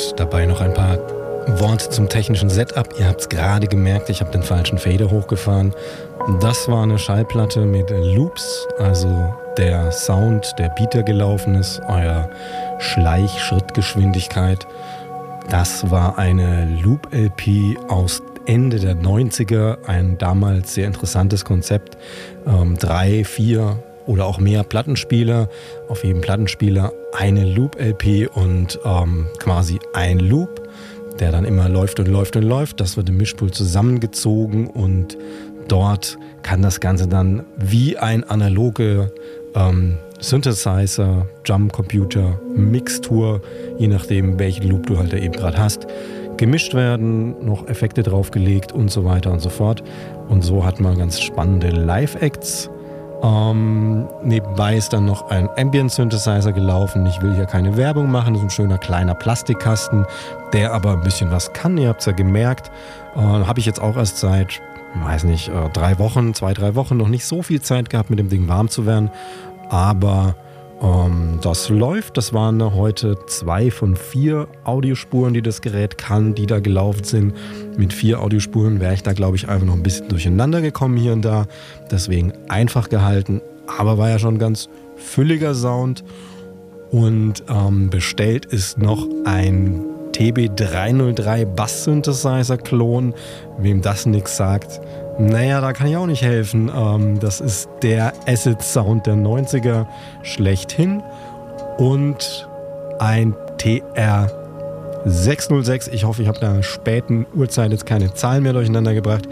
Und dabei noch ein paar Worte zum technischen Setup. Ihr habt es gerade gemerkt, ich habe den falschen Fader hochgefahren. Das war eine Schallplatte mit Loops, also der Sound, der Beater gelaufen ist, euer Schrittgeschwindigkeit. Das war eine Loop-LP aus Ende der 90er, ein damals sehr interessantes Konzept. 3, 4 oder auch mehr Plattenspieler, auf jedem Plattenspieler eine Loop-LP und quasi ein Loop, der dann immer läuft und läuft und läuft. Das wird im Mischpult zusammengezogen und dort kann das Ganze dann wie ein analoge Synthesizer, Drumcomputer, Mixtur, je nachdem welchen Loop du halt da eben gerade hast, gemischt werden, noch Effekte draufgelegt und so weiter und so fort. Und so hat man ganz spannende Live-Acts. Nebenbei ist dann noch ein Ambient-Synthesizer gelaufen. Ich will hier keine Werbung machen, das ist ein schöner kleiner Plastikkasten, der aber ein bisschen was kann. Ihr habt es ja gemerkt. Habe ich jetzt auch erst seit, 3 Wochen noch nicht so viel Zeit gehabt, mit dem Ding warm zu werden. Aber das läuft. Das waren heute 2 von 4 Audiospuren, die das Gerät kann, die da gelaufen sind. Mit 4 Audiospuren wäre ich da, glaube ich, einfach noch ein bisschen durcheinander gekommen hier und da. Deswegen einfach gehalten, aber war ja schon ein ganz fülliger Sound. Und bestellt ist noch ein TB303 Bass-Synthesizer-Klon. Wem das nichts sagt, naja, da kann ich auch nicht helfen. Das ist der Acid-Sound der 90er schlechthin. Und ein TR606. Ich hoffe, ich habe da späten Uhrzeit jetzt keine Zahlen mehr durcheinander gebracht.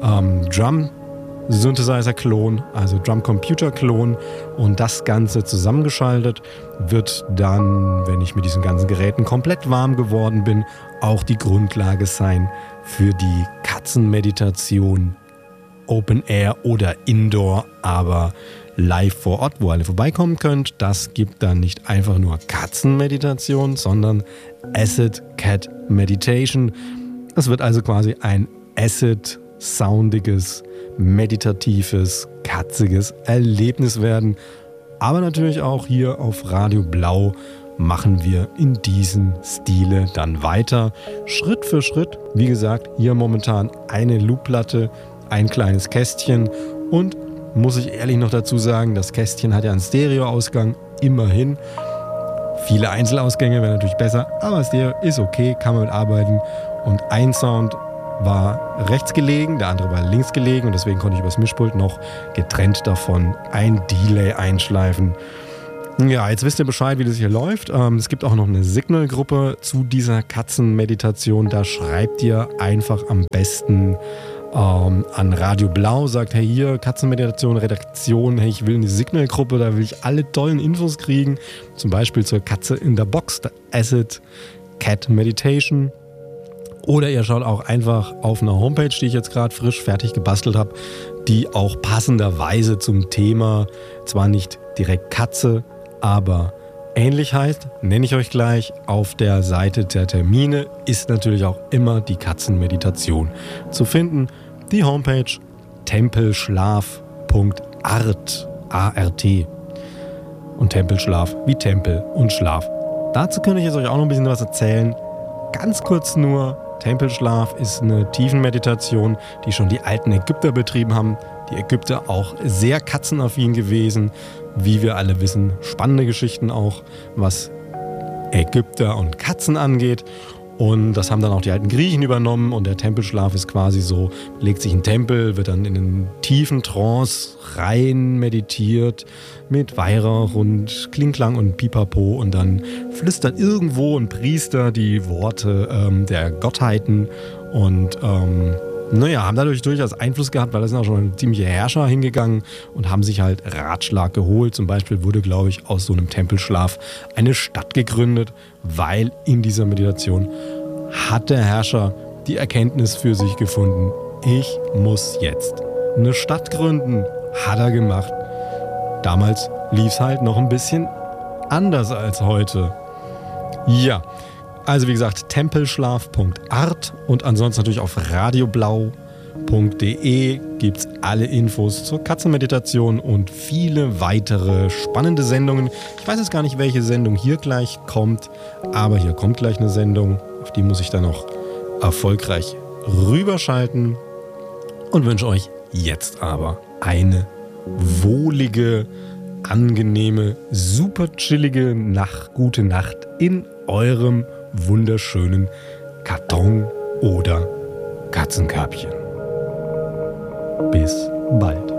Drum-Synthesizer-Klon, also Drum-Computer-Klon. Und das Ganze zusammengeschaltet wird dann, wenn ich mit diesen ganzen Geräten komplett warm geworden bin, auch die Grundlage sein für die Katzenmeditation Open Air oder Indoor, aber live vor Ort, wo ihr vorbeikommen könnt. Das gibt dann nicht einfach nur Katzenmeditation, sondern Acid Cat Meditation. Es wird also quasi ein Acid-soundiges, meditatives, katziges Erlebnis werden. Aber natürlich auch hier auf Radio Blau machen wir in diesem Stile dann weiter. Schritt für Schritt. Wie gesagt, hier momentan eine Loopplatte, ein kleines Kästchen und muss ich ehrlich noch dazu sagen, das Kästchen hat ja einen Stereoausgang, immerhin. Viele Einzelausgänge wären natürlich besser, aber Stereo ist okay, kann man mit arbeiten. Und ein Sound war rechts gelegen, der andere war links gelegen und deswegen konnte ich übers Mischpult noch getrennt davon ein Delay einschleifen. Ja, jetzt wisst ihr Bescheid, wie das hier läuft. Es gibt auch noch eine Signal-Gruppe zu dieser Katzenmeditation. Da schreibt ihr einfach am besten an Radio Blau, sagt, hey, hier, Katzenmeditation, Redaktion, hey, ich will in die Signal-Gruppe, da will ich alle tollen Infos kriegen. Zum Beispiel zur Katze in der Box, der Acid Cat Meditation. Oder ihr schaut auch einfach auf einer Homepage, die ich jetzt gerade frisch fertig gebastelt habe, die auch passenderweise zum Thema, zwar nicht direkt Katze, aber ähnlich heißt, nenne ich euch gleich. Auf der Seite der Termine ist natürlich auch immer die Katzenmeditation zu finden. Die Homepage tempelschlaf.art, A-R-T. Und Tempelschlaf wie Tempel und Schlaf. Dazu könnte ich jetzt euch auch noch ein bisschen was erzählen. Ganz kurz nur, Tempelschlaf ist eine Tiefenmeditation, die schon die alten Ägypter betrieben haben. Die Ägypter auch sehr katzenaffin gewesen, wie wir alle wissen. Spannende Geschichten auch, was Ägypter und Katzen angeht. Und das haben dann auch die alten Griechen übernommen. Und der Tempelschlaf ist quasi so, legt sich ein Tempel, wird dann in einen tiefen Trance rein meditiert mit Weihrauch und Klingklang und Pipapo. Und dann flüstert irgendwo ein Priester die Worte der Gottheiten und haben dadurch durchaus Einfluss gehabt, weil da sind auch schon ziemliche Herrscher hingegangen und haben sich halt Ratschlag geholt. Zum Beispiel wurde, glaube ich, aus so einem Tempelschlaf eine Stadt gegründet, weil in dieser Meditation hat der Herrscher die Erkenntnis für sich gefunden, ich muss jetzt eine Stadt gründen. Hat er gemacht. Damals lief es halt noch ein bisschen anders als heute. Ja. Also wie gesagt, tempelschlaf.art und ansonsten natürlich auf radioblau.de gibt es alle Infos zur Katzenmeditation und viele weitere spannende Sendungen. Ich weiß jetzt gar nicht, welche Sendung hier gleich kommt, aber hier kommt gleich eine Sendung, auf die muss ich dann noch erfolgreich rüberschalten und wünsche euch jetzt aber eine wohlige, angenehme, super chillige gute Nacht in eurem wunderschönen Karton oder Katzenkörbchen. Bis bald.